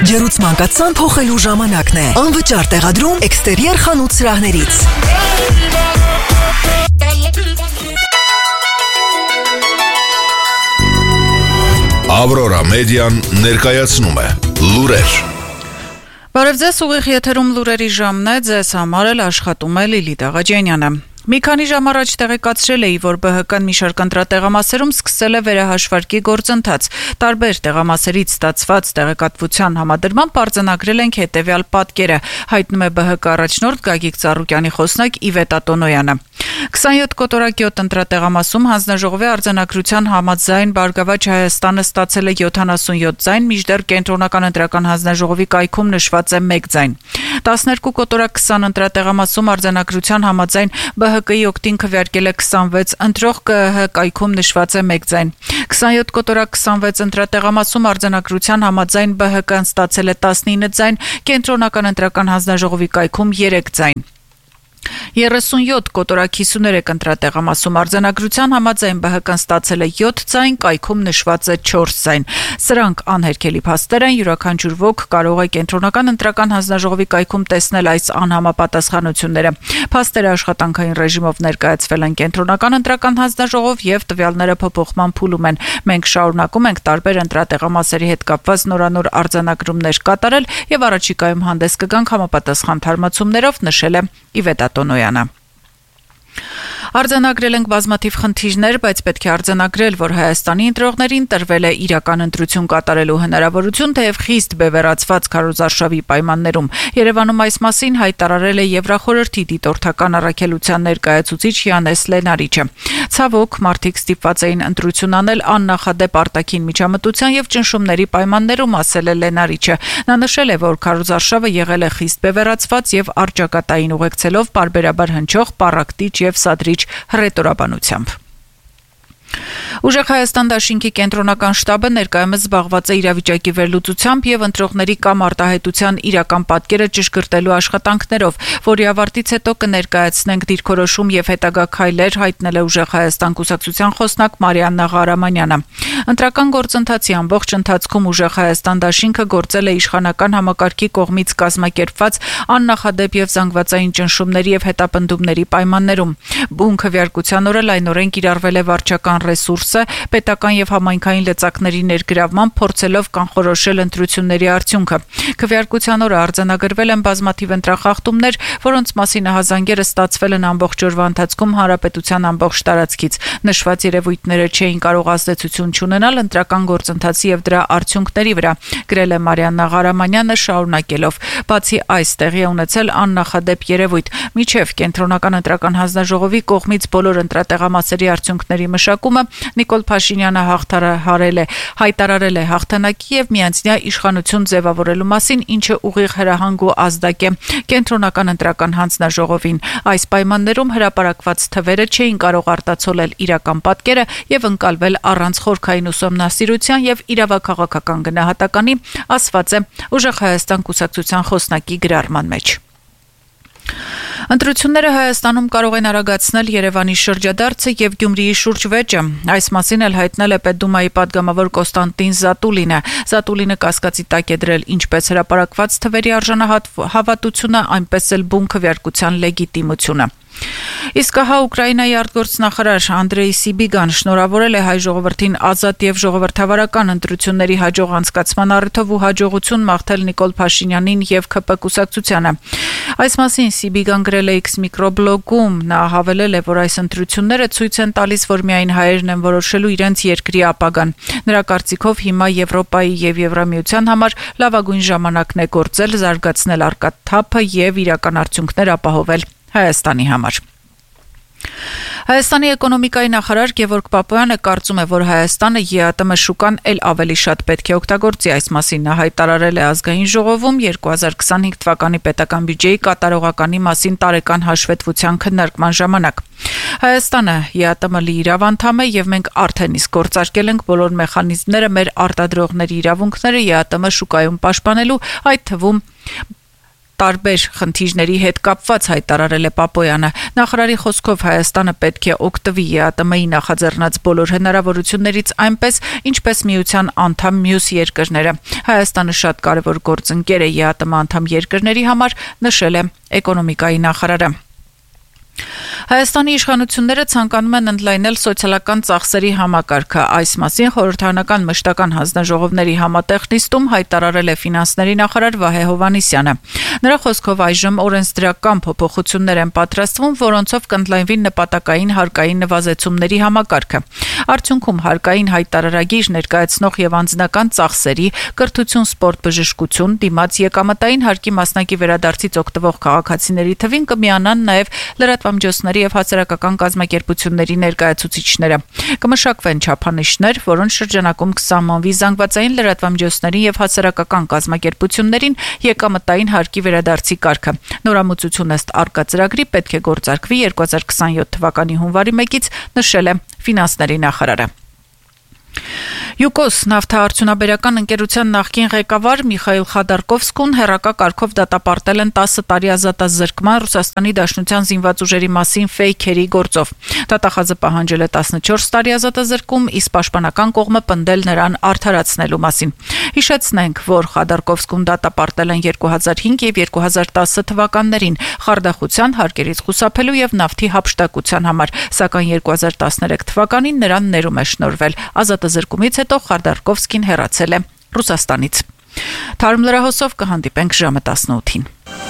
Ջերուցման կաթսան փոխելու ժամանակն է։ Անվճար տեղադրում էքստերիեր խանութ սրահներից։ Ավրորա մեդիան ներկայացնում է լուրեր։ Բարև ձեզ, ուղիղ եթերում լուրերի ժամն է, ձեզ համար էլ աշխատում է Լիլիթ Աղաջանյանը։ Մի քանի ժամ առաջ տեղեկացրել էի, որ ԲՀԿ-ն մի շարք ընտրատեղամասերում սկսել է վերահաշվարկի գործընթաց։ Տարբեր տեղամասերից ստացված տեղեկատվության համադրմամբ արձանագրել ենք հետևյալ պատկերը, հայտնում է ԲՀԿ առաջնորդ Գագիկ Ծառուկյանի խոսնակ Իվետա Տոնոյանը։ 27 կոտորակյոթ ընտրատեղամասում հանձնաժողովի արձանագրության համաձայն Բարգավաճ Հայաստանը ստացել է 77 ձայն, մինչդեռ կենտրոնական ընտրական հանձնաժողովի կայքում նշված է 1 ձայն։ 12 կոտորակ 20 ընտրատեղամասում արձանագրության համաձայն ԲՀԿ-ի օգտին քվեարկել է 26 ընտրող, ԿԸՀ կայքում նշված է 1 ձայն։ 27 կոտորակ 26 ընտրատեղամասում արձանագրության համաձայն ԲՀԿ-ն ստացել է 19 ձայն, կենտրոնական ընտրական հանձնաժողովի կայքում 3 ձայն։ 37 կոտորակ 53 ընտրատեղամասում արձանագրության համաձայն ԲՀԿ-ն ստացել է 7 ձայն, կայքում նշված է 4 ձայն։ Սրանք անհերքելի փաստեր են, յուրաքանչյուր ոք կարող է կենտրոնական ընտրական հանձնաժողովի կայքում տեսնել այս անհամապատասխանությունները։ Փաստերը աշխատանքային ռեժիմով ներկայացվել են կենտրոնական ընտրական հանձնաժողով եւ տվյալները փոփոխման փուլում են։ Մենք շարունակում ենք տարբեր ընտրատեղամասերի հետ կապված նորանոր արձանագրումներ կատարել եւ առաջիկայում հանդես կգանք համապատասխան թարմացումներով, նշել է Իվետա Տոնոյանը։ Արձանագրել ենք բազմաթիվ խնդիրներ, բայց պետք է արձանագրել, որ Հայաստանի ընտրողներին տրվել է իրական ընտրություն կատարելու հնարավորություն, թեև խիստ բևեռացված քարոզարշավի պայմաններում։ Երևանում այս մասին հայտարարել է Եվրախորհրդի դիտորդական առաքելության ներկայացուցիչ Յանես Լենարիչը։ Ցավոք, մարդիկ ստիպված էին ընտրություն անել աննախադեպ արտաքին միջամտության եւ ճնշումների պայմաններում, ասել է Լենարիչը։ Նա նշել է, որ քարոզարշավը եղել է խիստ բևեռացված եւ արճակատային ուղեկցելով պարբերաբար հնչող պառակտիչ եւ սադրիչ հռետորաբանությամբ։ Ուժեղ Հայաստան դաշինքի կենտրոնական շտաբը ներկայումս զբաղված է իրավիճակի վերլուծությամբ եւ ընտրողների կամ արտահայտության իրական պատկերը ճշգրտելու աշխատանքներով, որի ավարտից հետո կներկայացնենք դիրքորոշում եւ հետագա քայլեր, հայտնել է Ուժեղ Հայաստան կուսակցության խոսնակ Մարիաննա Ղարամանյանը։ Ընտրական գործընթացի ամբողջ ընթացքում Ուժեղ Հայաստան դաշինքը գործել է իշխանական համակարգի կողմից կազմակերպված աննախադեպ եւ զանգվածային ճնշումների եւ հետապնդումների պայմաններում։ Բուն քվեարկության օրը լայնորեն կիրառվել է վարչական ռեսուրսը, պետական եւ համայնքային լծակների ներգրավման փորձելով կանխորոշել ընտրությունների արդյունքը։ Քվեարկության օրը արձանագրվել են բազմաթիվ ընտրախախտումներ, որոնց մասին ահազանգերը ստացվել են ամբողջ օրվա ընթացքում հանրապետության ամբողջ տարածքից։ Նշված երևույթները չէին կարող ազդեցություն չունենալ ընտրական գործընթացի եւ դրա արդյունքների վրա, գրել է Մարիաննա Ղարամանյանը, շարունակելով. Բացի այս, տեղի է ունեցել աննախադեպ երևույթ։ Միջև կենտրոնական ընտրական հանձնաժողովի կողմից բոլոր ընտրատեղամասերի արդյունքների մշակումը Նիկոլ Փաշինյանը հայտարարել է հաղթանակի եւ միանձնյա իշխանություն ձևավորելու մասին, ինչը ուղիղ հրահանգ ու ազդակ է կենտրոնական ընտրական հանձնաժողովին։ Այս պայմաններում հրապարակված թվերը չէին կարող արտացոլել իրական պատկերը եւ ընկալվել առանց խորքային ուսումնասիրության եւ իրավաքաղաքական գնահատականի, ասված է Ուժեղ Հայաստան կուսակցության խոսնակի գրառման մեջ։ Ընտրությունները Հայաստանում կարող են արագացնել Երևանի շրջադարձը եւ Գյումրիի շուրջվեճը։ Այս մասին էլ հայտնել է Պետդումայի падգամավոր Կոստանտին Զատուլինը։ Զատուլինը կասկածի տակ է դրել ինչպես հրապարակված թվերի արժանահավատությունը, այնպես էլ բուն քվեարկության լեգիտիմությունը։ Իսկ հա Ուկրաինայի արտգործնախարար Անդրեյ Սիբիգան շնորհավորել է հայ ժողովրդին ազատ եւ ժողովրդավարական ընտրությունների հաջող անցկացման առիթով ու հաջողություն մաղթել Նիկոլ Փաշինյանին եւ ՔՊ կուսակցությանը։ Այս մասին Սիբիգան գրել է X միկրոբլոգում, նա հավելել է, որ այս ընտրությունները ցույց են տալիս, որ միայն հայերն են որոշելու իրենց երկրի ապագան։ Նրա կարծիքով հիմա Եվրոպայի եւ Եվրամիության համար լավագույն ժամանակն է գործել, զարգացնել առկա թափը եւ իրական արդյունքներ ապահովել Հայաստանի համար։ Հայաստանի էկոնոմիկայի նախարար Գևորգ Պապոյանը կարծում է, որ Հայաստանը ԵԱՏՄ շուկան էլ ավելի շատ պետք է օգտագործի։ Այս մասին նա հայտարարել է ազգային ժողովում 2025 թվականի պետական բյուջեի կատարողականի մասին տարեկան հաշվետվության քննարկման ժամանակ։ Հայաստանը ԵԱՏՄ լիիրավ անդամ է եւ մենք արդեն իսկ գործարկել ենք բոլոր մեխանիզմները մեր արտադրողների իրավունքները ԵԱՏՄ շուկայում պաշտպանելու, այդ թվում տարբեր խնդիրների հետ կապված հայտարարել է Պապոյանը։ Նախարարի խոսքով Հայաստանը պետք է օգտվի ԵԱՏՄ-ի նախաձեռնած բոլոր հնարավորություններից այնպես, ինչպես միության անդամ մյուս երկրները։ Հայաստանը շատ կարևոր գործընկեր է ԵԱՏՄ անդամ երկրների համար, նշել է էկոնոմիկայի նախարարը։ Հայաստանի իշխանությունները ցանկանում են ընդլայնել սոցիալական ծախսերի համակարգը։ Այս մասին խորհրդարանական մշտական հանձնաժողովների համատեղ նիստում հայտարարել է ֆինանսների նախարար Վահե Հովհաննիսյանը։ Նրա խոսքով այժմ օրենսդրական փոփոխություններ են պատրաստվում, որոնցով կընդլայնվի նպատակային հարկային նվազեցումների համակարգը։ Արդյունքում հարկային հայտարարագիր ներկայացնող եւ անձնական ծախսերի, կրթություն, սպորտ, բժշկություն, դիմաց եկամտային հարկի մասնակի վերադարձից օգտվող քաղաքացիների թվին կմիանան նաեւ լրատվամիջոցների եւ հասարակական կազմակերպությունների ներկայացուցիչները։ Կմշակվեն չափանիշներ, որոնց շրջանակում կսահմանվի զանգվածային լրատվամիջոցների եւ հասարակական կազմակերպություններին եկամտային հարկի վերադարձի կարգը։ Նորամուծություն ըստ արկա ծրագրի պետք է գործարկվի 2027 թվականի հունվարի 1-ից, նշել է ֆինանսների նախարարը։ Յուկոս նավթարդյունաբերական ընկերության նախկին ղեկավար Միխայիլ Խադարկովսկուն հերակա կարգով դատապարտել են 10 տարի ազատազրկման Ռուսաստանի Դաշնության զինված ուժերի մասին ֆեյքերի գործով։ Դատախազը պահանջել է 14 տարի ազատազրկում, իսկ պաշտպանական կողմը պնդել նրան արդարացնելու մասին։ Հիշեցնենք, որ Խադարկովսկուն դատապարտել են 2005 եւ 2010 թվականներին խարդախության, հարկերից խուսափելու եւ նավթի հափշտակության համար, սակայն 2013 թվականին նրան ներում է շնորհվել։ Ազատազրկումից հետո Խարդարկովսկին հեռացել է Ռուսաստանից։ Թարմ լրահոսով կհանդիպենք ժամը 18-ին։